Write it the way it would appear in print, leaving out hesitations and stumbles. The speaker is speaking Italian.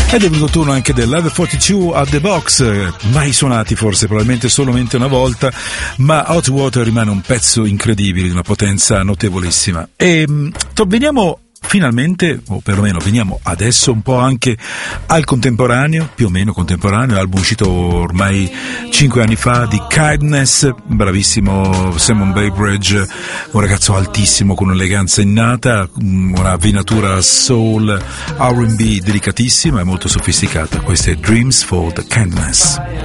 Ed è venuto turno anche del Level 42 at the Box, mai suonati forse, probabilmente solamente una volta, ma Hot Water rimane un pezzo incredibile, di una potenza notevolissima. E veniamo finalmente, o perlomeno veniamo adesso un po' anche al contemporaneo, più o meno contemporaneo, album uscito ormai 5 anni fa, di Kindness, bravissimo Simon Baybridge, un ragazzo altissimo con un'eleganza innata, una venatura soul R&B delicatissima e molto sofisticata. Questo è Dreams for the Kindness.